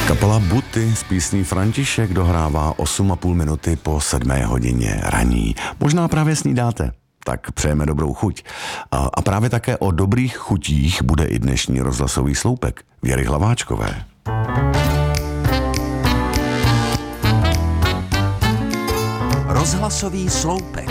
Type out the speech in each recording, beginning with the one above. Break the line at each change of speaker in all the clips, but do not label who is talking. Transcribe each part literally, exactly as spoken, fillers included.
Kapela Buty z písní František dohrává osm a půl minuty po sedmé hodině raní. Možná právě snídáte, tak přejeme dobrou chuť. A, a právě také o dobrých chutích bude i dnešní rozhlasový sloupek Věry Hlaváčkové.
Rozhlasový sloupek.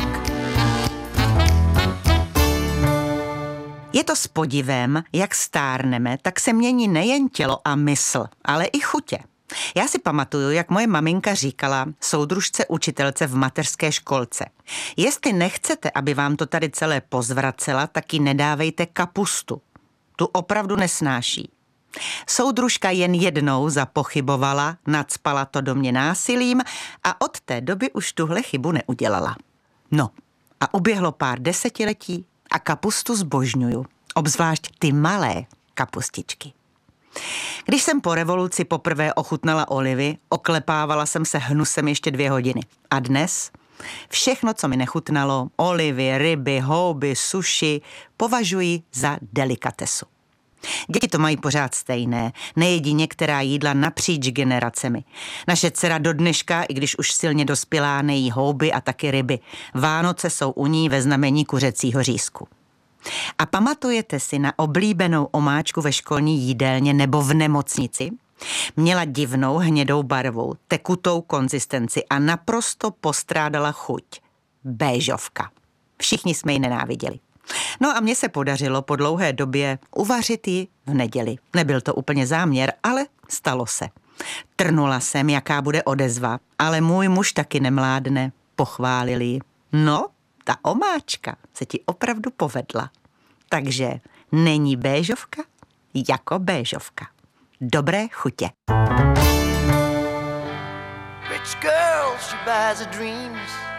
Je to s podivem, jak stárneme, tak se mění nejen tělo a mysl, ale i chutě. Já si pamatuju, jak moje maminka říkala soudružce učitelce v mateřské školce. Jestli nechcete, aby vám to tady celé pozvracela, tak jí nedávejte kapustu. Tu opravdu nesnáší. Soudružka jen jednou zapochybovala, nacpala to do mě násilím a od té doby už tuhle chybu neudělala. No a uběhlo pár desetiletí a kapustu zbožňuju, obzvlášť ty malé kapustičky. Když jsem po revoluci poprvé ochutnala olivy, oklepávala jsem se hnusem ještě dvě hodiny. A dnes všechno, co mi nechutnalo, olivy, ryby, houby, suši, považuji za delikatesu. Děti to mají pořád stejné, nejedí některá jídla napříč generacemi. Naše dcera do dneška, i když už silně dospělá, nejí houby a taky ryby. Vánoce jsou u ní ve znamení kuřecího řízku. A pamatujete si na oblíbenou omáčku ve školní jídelně nebo v nemocnici? Měla divnou hnědou barvu, tekutou konzistenci a naprosto postrádala chuť. Béžovka. Všichni jsme ji nenáviděli. No a mně se podařilo po dlouhé době uvařit ji v neděli. Nebyl to úplně záměr, ale stalo se. Trnula jsem, jaká bude odezva, ale můj muž taky nemládne. Pochválili ji. No, ta omáčka se ti opravdu povedla. Takže není béžovka jako béžovka. Dobré chutě.
Rich girl, she buys her dreams